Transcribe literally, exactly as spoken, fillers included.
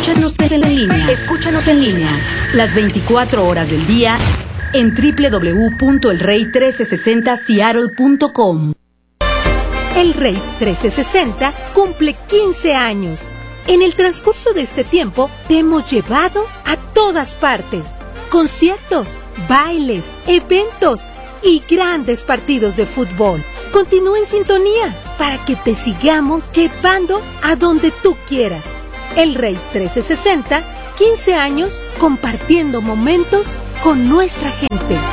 Escúchanos en línea. Escúchanos en línea. Las veinticuatro horas del día en doble u doble u doble u punto el rey trece sesenta seattle punto com. El Rey trece sesenta cumple quince años. En el transcurso de este tiempo te hemos llevado a todas partes. Conciertos, bailes, eventos y grandes partidos de fútbol. Continúa en sintonía para que te sigamos llevando a donde tú quieras. El Rey trece sesenta, quince años compartiendo momentos con nuestra gente.